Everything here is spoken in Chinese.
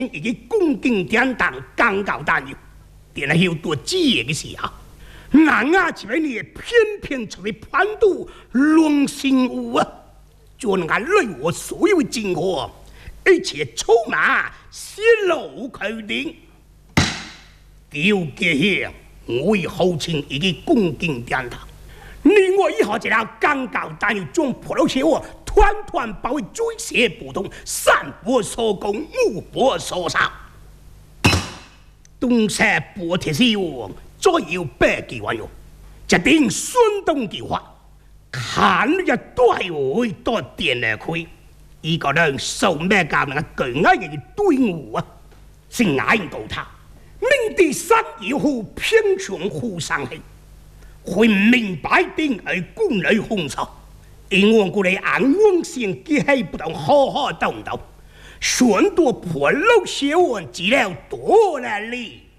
以及恭敬典当刚告担忧，点了有多几个时候，俺啊这边也偏偏成为叛徒龙心武啊，就能俺累我所有经过，而且出马泄露口令，丢给下我以后请以及恭敬典当，你我以后这样刚告担忧将破了些我。团团包围，追邪不动，散播所攻，目播所杀。东山波铁西王，左右百几万哟，决定顺动计划，看一队伍到点来开，一个人受咩教那个更矮的队伍啊，是矮过他，明地山以后偏向湖上去，会明白定而攻来红烧。因为过来按往线结合不同，好好动动，选多破路小案资料多了哩。